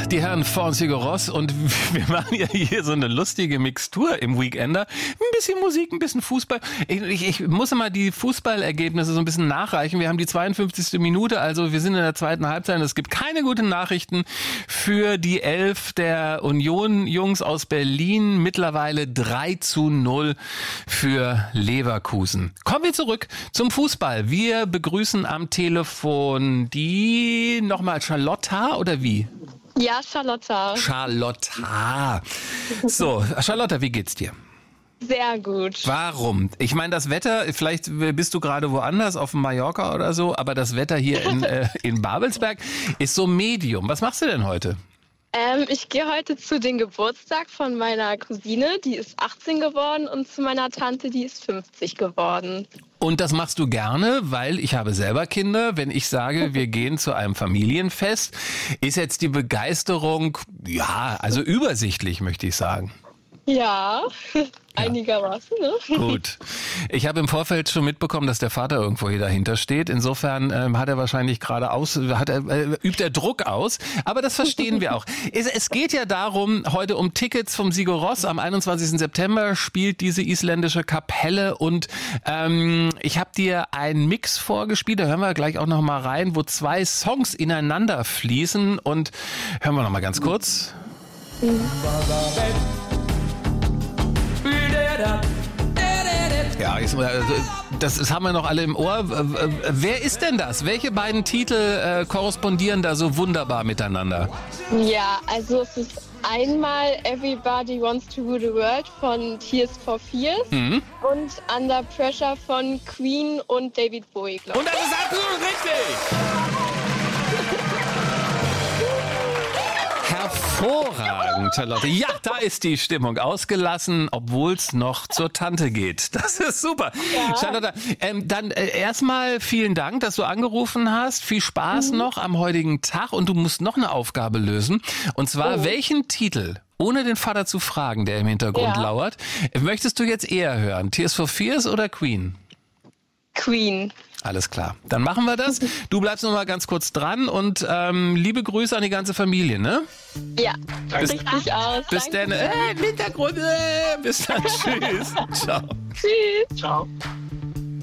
die Herren von Sigur Rós und wir machen ja hier so eine lustige Mixtur im Weekender. Ein bisschen Musik, ein bisschen Fußball. Ich muss immer die Fußballergebnisse so ein bisschen nachreichen. Wir haben die 52. Minute, also wir sind in der zweiten Halbzeit. Es gibt keine guten Nachrichten für die 11 der Union-Jungs aus Berlin. Mittlerweile 3:0 für Leverkusen. Kommen wir zurück zum Fußball. Wir begrüßen am Telefon die nochmal Charlotta oder wie? Ja, Charlotta. Charlotta. So, Charlotta, wie geht's dir? Sehr gut. Warum? Ich meine, das Wetter, vielleicht bist du gerade woanders, auf Mallorca oder so, aber das Wetter hier in Babelsberg ist so Medium. Was machst du denn heute? Ich gehe heute zu dem Geburtstag von meiner Cousine, die ist 18 geworden, und zu meiner Tante, die ist 50 geworden. Und das machst du gerne, weil ich habe selber Kinder. Wenn ich sage, wir gehen zu einem Familienfest, ist jetzt die Begeisterung, ja, also übersichtlich, möchte ich sagen. Ja, einigermaßen, ne? Gut. Ich habe im Vorfeld schon mitbekommen, dass der Vater irgendwo hier dahinter steht. Insofern hat er wahrscheinlich gerade übt er Druck aus. Aber das verstehen wir auch. Es geht ja darum, heute um Tickets vom Sigur Rós. Am 21. September spielt diese isländische Kapelle und ich habe dir einen Mix vorgespielt. Da hören wir gleich auch noch mal rein, wo 2 Songs ineinander fließen. Und hören wir noch mal ganz kurz. Ja, das haben wir noch alle im Ohr. Wer ist denn das? Welche beiden Titel korrespondieren da so wunderbar miteinander? Ja, also es ist einmal Everybody Wants to Rule the World von Tears for Fears und Under Pressure von Queen und David Bowie, glaube ich. Und das ist absolut richtig! Hervorragend, Charlotte. Ja, da ist die Stimmung ausgelassen, obwohl es noch zur Tante geht. Das ist super. Ja. Charlotte, dann erstmal vielen Dank, dass du angerufen hast. Viel Spaß noch am heutigen Tag und du musst noch eine Aufgabe lösen. Und zwar, welchen Titel, ohne den Vater zu fragen, der im Hintergrund lauert, möchtest du jetzt eher hören? Tears for Fears oder Queen? Queen. Alles klar, dann machen wir das. Du bleibst noch mal ganz kurz dran und liebe Grüße an die ganze Familie, ne? Ja, richtig aus. Bis dann. Im Hintergrund. Bis dann. Tschüss. Ciao. Tschüss. Ciao.